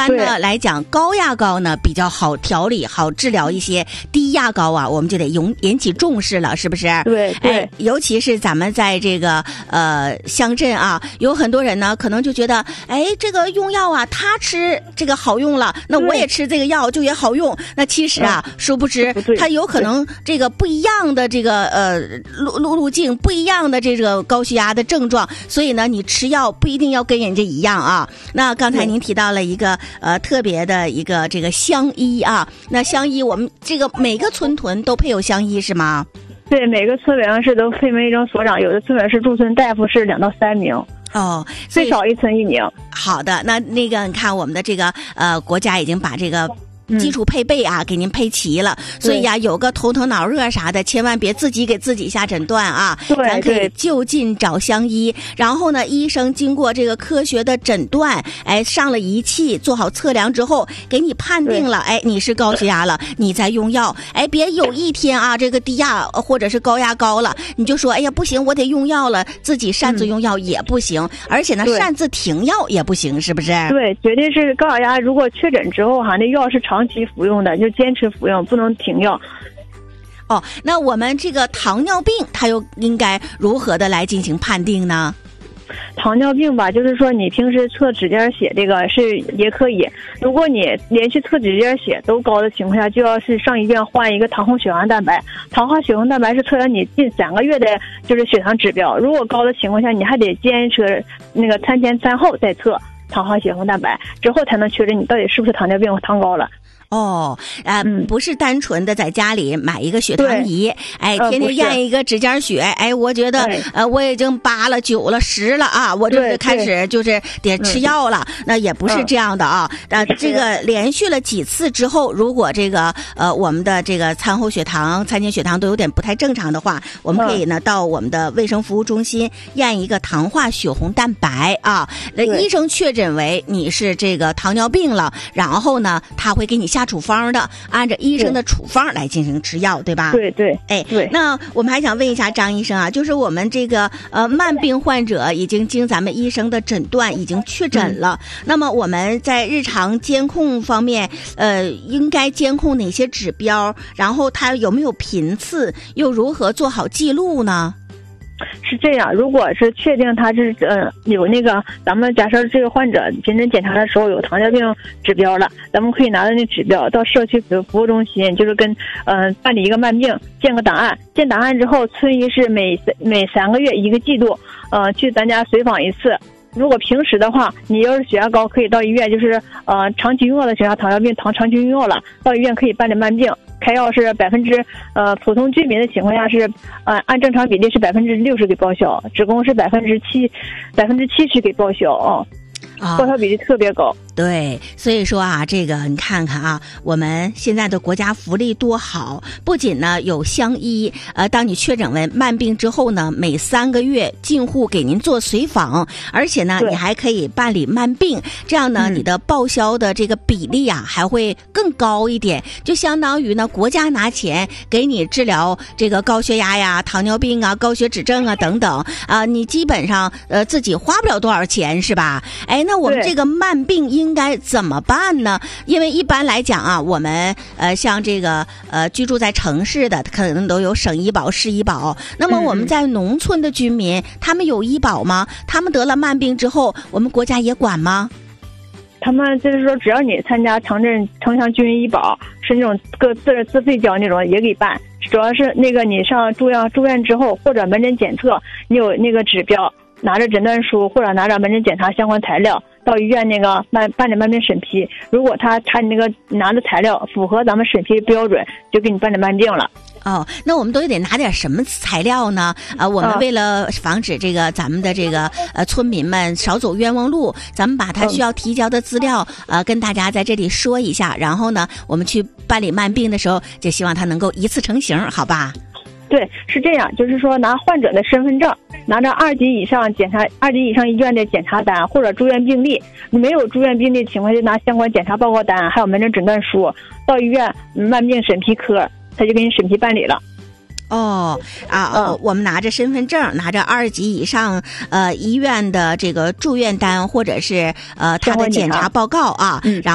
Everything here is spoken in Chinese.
般呢来讲，高压膏呢比较好调理、好治疗一些，低压膏啊，我们就得引起重视了，是不是？ 对对， 尤其是咱们在这个乡镇啊，有很多人呢可能就觉得，这个用药啊，他吃这个好用了，那我也吃这个药就也好用。那其实啊，殊不知它有可能这个不一样的这个路径，不一样的这个高血压的症状，所以呢，你吃药不一定要跟人家一样啊。那刚才您提到了一个特别的一个这个乡医啊，那乡医我们这个每个村屯都配有乡医是吗？ 对，每个村委员室都配备一名所长，有的村委室驻村大夫是2到3名。 哦， 最少1村1名。 好的，那个你看我们的这个国家已经把这个基础配备啊给您配齐了，所以呀，有个头疼脑热啥的，千万别自己给自己下诊断啊。咱可以就近找乡医，然后呢，医生经过这个科学的诊断，上了仪器，做好测量之后，给你判定了，你是高血压了，你再用药。别有一天啊，这个低压或者是高压高了，你就说，哎呀不行，我得用药了，自己擅自用药也不行，而且呢，擅自停药也不行，是不是？对， 绝对是高血压。如果确诊之后哈，那药是长期服用的，就坚持服用，不能停药。 哦，那我们这个糖尿病它又应该如何的来进行判定呢？ 糖尿病吧，就是说你平时测指尖血这个是也可以，如果你连续测指尖血都高的情况下，就要是上医院换一个糖化血红蛋白。糖化血红蛋白是测量你近3个月的就是血糖指标，如果高的情况下，你还得坚持那个3前3后再测糖化血红蛋白，之后才能确认你到底是不是糖尿病或糖高了。 哦，不是单纯的在家里买一个血糖仪，天天验一个指尖血，我觉得我已经8了、9了、10了啊，我就是开始就是得吃药了，那也不是这样的啊。这个连续了几次之后，如果这个我们的这个餐后血糖、餐前血糖都有点不太正常的话，我们可以呢到我们的卫生服务中心验一个糖化血红蛋白啊。医生确诊为你是这个糖尿病了，然后呢他会给你下处方的，按照医生的处方来进行吃药，对吧？对。那我们还想问一下张医生啊，就是我们这个慢病患者已经经咱们医生的诊断已经确诊了，那么我们在日常监控方面，应该监控哪些指标？然后他有没有频次？又如何做好记录呢？ 是这样，如果是确定他是有那个，咱们假设这个患者诊检查的时候有糖尿病指标了，咱们可以拿着那指标到社区服务中心，就是跟办理一个慢病，建个档案。建档案之后，村医是每3个月1个季度，去咱家随访一次。如果平时的话，你要是血压高，可以到医院，就是长期用药的血压糖尿病长期用药了，到医院可以办理慢病。开药是普通居民的情况下是按正常比例是60%给报销，职工是70%给报销报销比例特别高。 对，所以说啊，这个你看看啊，我们现在的国家福利多好，不仅呢有乡医，当你确诊为慢病之后呢，每3个月进户给您做随访，而且呢，你还可以办理慢病，这样呢，你的报销的这个比例啊，还会更高一点，就相当于呢，国家拿钱给你治疗这个高血压呀、糖尿病啊、高血脂症啊等等啊，你基本上自己花不了多少钱，是吧？那我们这个慢病应该怎么办呢？因为一般来讲啊，我们像这个居住在城市的，可能都有省医保、市医保。那么我们在农村的居民，他们有医保吗？他们得了慢病之后，我们国家也管吗？ 他们就是说，只要你参加城乡居民医保，是那种自费交那种，也给办。主要是那个你上住院之后，或者门诊检测，你有那个指标，拿着诊断书或者拿着门诊检查相关材料，到医院那个办理慢病审批。如果他查你那个拿的材料符合咱们审批标准，就给你办理慢病了。 那我们都得拿点什么材料呢？我们为了防止这个咱们的这个村民们少走冤枉路，咱们把他需要提交的资料跟大家在这里说一下，然后呢，我们去办理慢病的时候，就希望他能够一次成型，好吧？ 对，是这样，就是说拿患者的身份证，拿着2级以上医院的检查单或者住院病历，你没有住院病历的情况下，拿相关检查报告单还有门诊诊断书到医院慢病审批科，他就给你审批办理了。 我们拿着身份证，拿着2级以上医院的这个住院单或者是他的检查报告啊，然后